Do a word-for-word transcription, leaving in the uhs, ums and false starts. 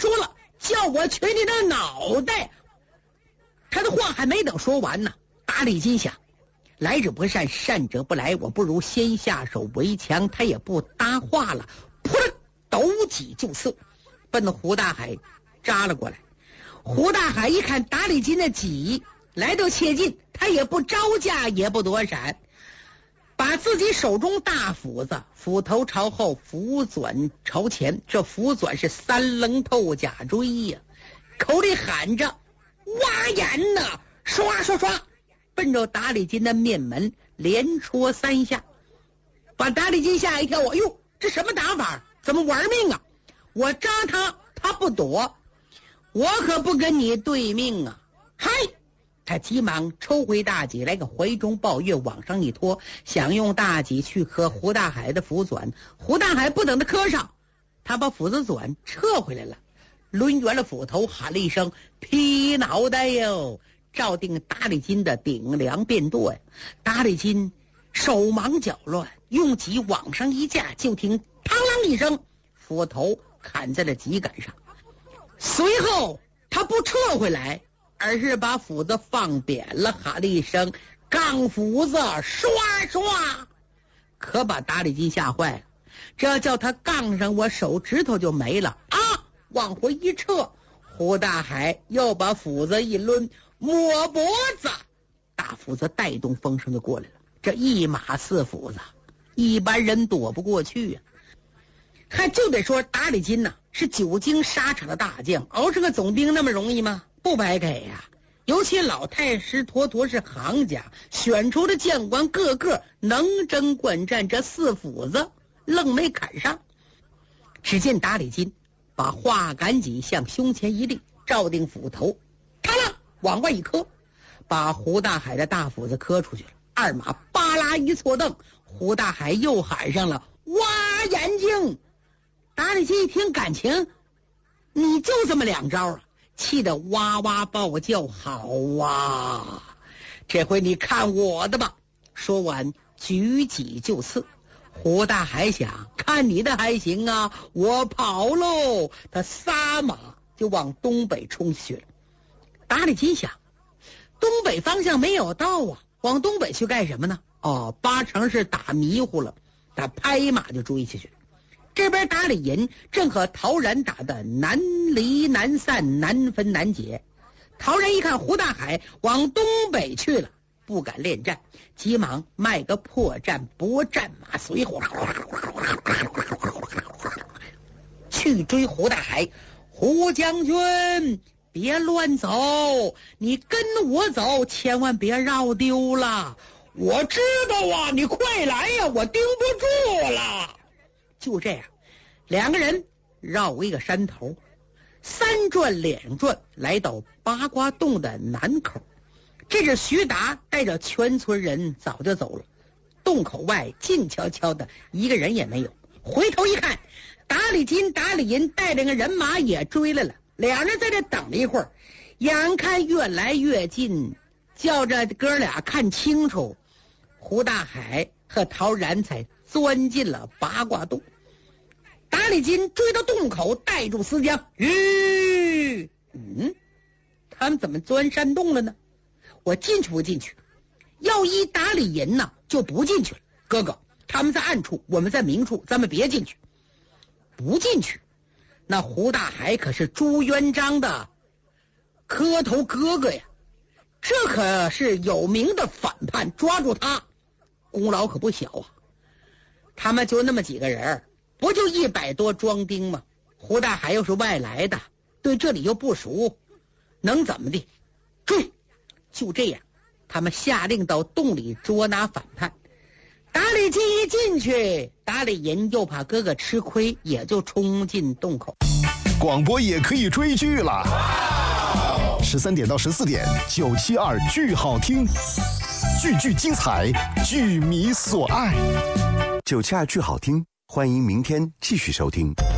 说了，叫我取你的脑袋。他的话还没等说完呢，达里金想，来者不善，善者不来，我不如先下手为强。他也不搭话了，扑了抖戟就刺，奔胡大海扎了过来。胡大海一看达里金的戟来到切近，他也不招架，也不躲闪，把自己手中大斧子，斧头朝后，斧转朝前，这斧转是三棱透甲锥呀，口里喊着挖眼呐，刷刷刷，奔着达里金的面门连戳三下，把达里金吓一跳。哎呦，这什么打法？怎么玩命啊？我扎他，他不躲，我可不跟你对命啊！嗨！他急忙抽回大戟，来个怀中抱月，往上一拖，想用大戟去磕胡大海的斧转。胡大海不等他磕上，他把斧子转撤回来了，抡圆了斧头，喊了一声劈脑袋哟，照定达里金的顶梁便剁呀。达里金手忙脚乱，用戟往上一架，就听嘡啷一声，斧头砍在了戟杆上。随后他不撤回来，而是把斧子放扁了，喊了一声杠斧子，刷刷，可把达里金吓坏了。这叫他杠上，我手指头就没了啊！往回一撤，胡大海又把斧子一抡，抹脖子，大斧子带动风声就过来了。这一马四斧子，一般人躲不过去呀、啊。还就得说达里金呐，是久经沙场的大将，熬成个总兵那么容易吗？不白给呀、啊！尤其老太师坨坨是行家，选出的将官个个能征惯战，这四斧子愣没砍上。只见达里金把画杆戟向胸前一立，照定斧头，啪啦往外一磕，把胡大海的大斧子磕出去了。二马巴拉一错蹬，胡大海又喊上了挖眼睛。达里金一听感情，你就这么两招啊，气得哇哇暴叫，好啊，这回你看我的吧。说完举戟就刺。胡大海想，看你的还行啊，我跑喽。他撒马就往东北冲去了。达里金想，东北方向没有道啊，往东北去干什么呢？哦，八成是打迷糊了。他拍马就追下去了。这边达里银正和陶然打得难离难散，难分难解。陶然一看胡大海往东北去了，不敢恋战，急忙卖个破战搏战马随火去追胡大海。胡将军别乱走，你跟我走，千万别绕丢了。我知道啊，你快来呀、啊，我盯不住了。就这样，两个人绕过一个山头，三转两转，来到八卦洞的南口。这是徐达带着全村人早就走了，洞口外静悄悄的，一个人也没有。回头一看，达里金、达里银带着个人马也追来了，俩人在这等了一会儿，眼看越来越近，叫着哥俩看清楚，胡大海和陶然才钻进了八卦洞。达里金追到洞口，带住丝缰，吁，嗯，他们怎么钻山洞了呢？我进去不进去？要依达里银呢，就不进去了。哥哥，他们在暗处，我们在明处，咱们别进去。不进去，那胡大海可是朱元璋的磕头哥哥呀，这可是有名的反叛，抓住他功劳可不小啊。他们就那么几个人，不就一百多庄丁吗？胡大海又是外来的，对这里又不熟，能怎么的？追！就这样，他们下令到洞里捉拿反叛。达里金一进去，达里银又怕哥哥吃亏，也就冲进洞口。 广播也可以追剧了，十三点到十四点，九七二剧好听，句句精彩，剧迷所爱。 九七二剧好听，欢迎明天继续收听。